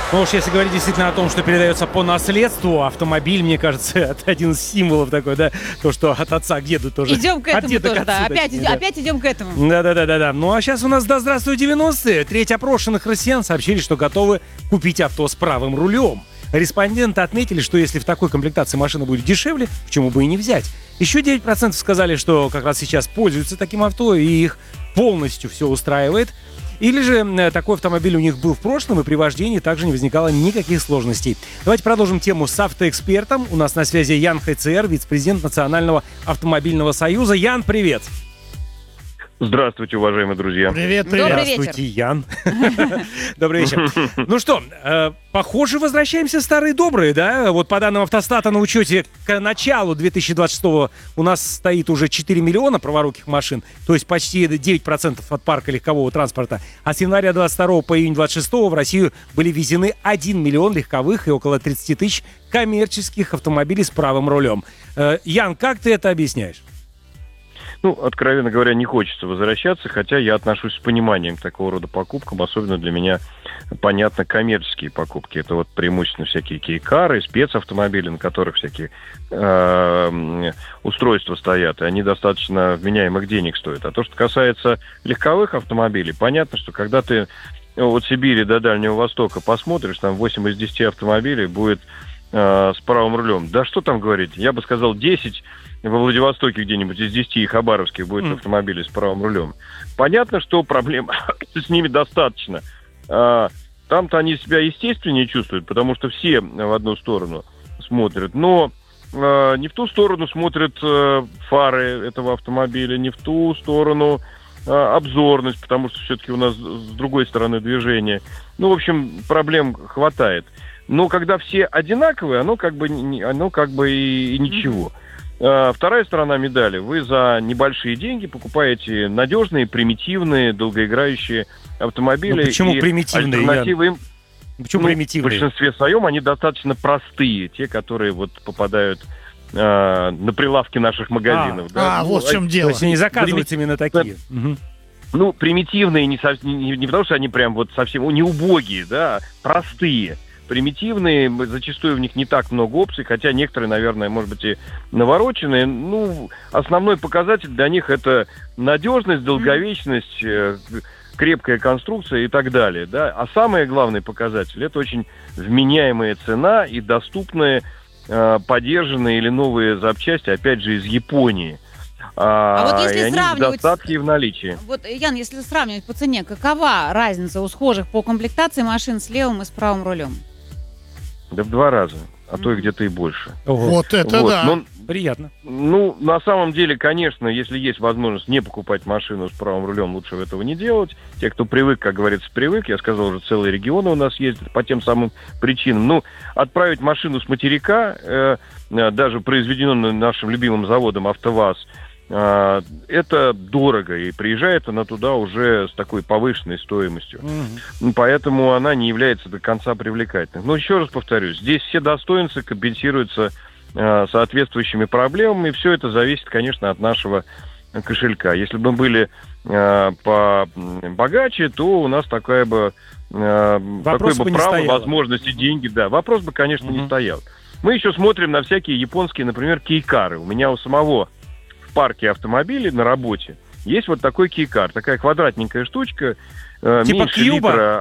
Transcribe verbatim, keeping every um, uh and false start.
Ну уж если говорить действительно о том, что передается по наследству, автомобиль, мне кажется, это один из символов такой, да, то, что от отца к деду тоже. Идем к этому тоже, да, опять, точнее, да. опять идем к этому. Да-да-да-да. Ну а сейчас у нас, да, здравствуй, девяностые. Треть опрошенных россиян сообщили, что готовы купить авто с правым рулем. Респонденты отметили, что если в такой комплектации машина будет дешевле, почему бы и не взять. Еще девять процентов сказали, что как раз сейчас пользуются таким авто, и их полностью все устраивает. Или же такой автомобиль у них был в прошлом, и при вождении также не возникало никаких сложностей. Давайте продолжим тему с автоэкспертом. У нас на связи Ян Хайцер, вице-президент Национального автомобильного союза. Ян, привет! Здравствуйте, уважаемые друзья. Привет, привет. Добрый Здравствуйте, вечер. Ян. Добрый вечер. Ну что, э, похоже, возвращаемся в старые добрые, да? Вот по данным Автостата на учете к началу две тысячи двадцать шестого у нас стоит уже четыре миллиона праворуких машин, то есть почти девять процентов от парка легкового транспорта. А с января двадцать второго по июнь двадцать шестого в Россию были ввезены один миллион легковых и около тридцать тысяч коммерческих автомобилей с правым рулем. Э, Ян, как ты это объясняешь? Ну, откровенно говоря, не хочется возвращаться, хотя я отношусь с пониманием к такого рода покупкам. Особенно для меня понятно коммерческие покупки. Это вот преимущественно всякие кейкары, спецавтомобили, на которых всякие э, устройства стоят, и они достаточно вменяемых денег стоят. А то, что касается легковых автомобилей, понятно, что когда ты от Сибири до Дальнего Востока посмотришь, там восемь из десяти автомобилей будет э, с правым рулем. Да что там говорить, я бы сказал, десять во Владивостоке где-нибудь из десяти и хабаровских будет mm. автомобили с правым рулем. Понятно, что проблем с ними достаточно. А, там-то они себя естественнее чувствуют, потому что все в одну сторону смотрят. Но а, не в ту сторону смотрят а, фары этого автомобиля, не в ту сторону а, обзорность, потому что все-таки у нас с другой стороны движения. Ну, в общем, проблем хватает. Но когда все одинаковые, оно как бы, оно как бы и, и ничего. Вторая сторона медали. Вы за небольшие деньги покупаете надежные, примитивные, долгоиграющие автомобили. Ну, почему и примитивные, альтернативы им, Почему ну, примитивные? В большинстве своем они достаточно простые. Те, которые вот попадают э, на прилавки наших магазинов. А, да? а ну, вот в чем а, дело. То есть они заказываются Примит- именно такие. Угу. Ну, примитивные не, со- не, не потому, что они прям вот совсем не убогие, да, а простые. Примитивные, зачастую в них не так много опций, хотя некоторые, наверное, может быть, и навороченные. Ну, основной показатель для них это надежность, долговечность, крепкая конструкция и так далее. Да? А самый главный показатель – это очень вменяемая цена и доступные, подержанные или новые запчасти, опять же, из Японии. А, а вот если и они сравнивать... в достатке и в наличии. Вот, Ян, если сравнивать по цене, какова разница у схожих по комплектации машин с левым и с правым рулем? Да в два раза, а то и где-то и больше. Ого. Вот это Вот. да. Но, Приятно. ну, на самом деле, конечно, если есть возможность не покупать машину с правым рулем, лучше этого не делать. Те, кто привык, как говорится, привык, я сказал, уже целые регионы у нас ездят по тем самым причинам. Ну, отправить машину с материка, э, даже произведенную нашим любимым заводом АвтоВАЗ, э, это дорого, и приезжает она туда уже с такой повышенной стоимостью. Угу. Поэтому она не является до конца привлекательной. Но еще раз повторюсь, здесь все достоинства компенсируются э, соответствующими проблемами, и все это зависит, конечно, от нашего кошелька. Если бы мы были э, побогаче, то у нас такая бы, э, такое бы бы право, стояло. возможности, деньги, да, вопрос бы, конечно, Угу. не стоял. Мы еще смотрим на всякие японские, например, кейкары. У меня у самого в парке автомобилей на работе есть вот такой кейкар, такая квадратненькая штучка, э, Типа меньше кьюба? литра.